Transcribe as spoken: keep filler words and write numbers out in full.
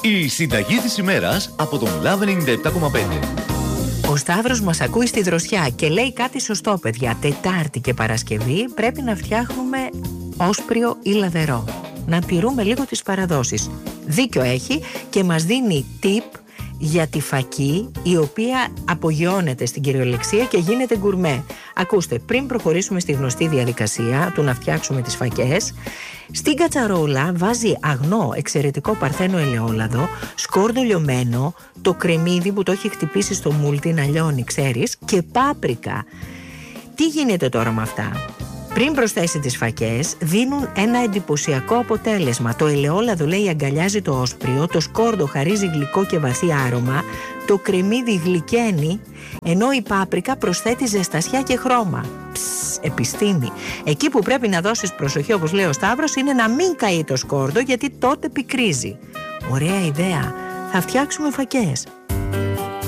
Η συνταγή της ημέρας από τον Love ενενήντα επτά κόμμα πέντε. Ο Σταύρος μας ακούει στη δροσιά και λέει κάτι σωστό, παιδιά. Τετάρτη και Παρασκευή πρέπει να φτιάχνουμε όσπριο ή λαδερό. Να τηρούμε λίγο τις παραδόσεις. Δίκιο έχει και μας δίνει tip για τη φακή, η οποία απογειώνεται στην κυριολεξία και γίνεται γκουρμέ. Ακούστε, πριν προχωρήσουμε στη γνωστή διαδικασία του να φτιάξουμε τις φακές, στην κατσαρόλα βάζει αγνό εξαιρετικό παρθένο ελαιόλαδο, σκόρδο λιωμένο, το κρεμμύδι που το έχει χτυπήσει στο μούλτι να λιώνει, ξέρεις, και πάπρικα. Τι γίνεται τώρα με αυτά? Πριν προσθέσει τις φακές, δίνουν ένα εντυπωσιακό αποτέλεσμα. Το ελαιόλαδο, λέει, αγκαλιάζει το όσπριο, το σκόρδο χαρίζει γλυκό και βαθύ άρωμα, το κρεμμύδι γλυκαίνει, ενώ η πάπρικα προσθέτει ζεστασιά και χρώμα. Ψ, επιστήμη. Εκεί που πρέπει να δώσεις προσοχή, όπως λέει ο Σταύρος, είναι να μην καεί το σκόρδο, γιατί τότε πικρίζει. Ωραία ιδέα. Θα φτιάξουμε φακές.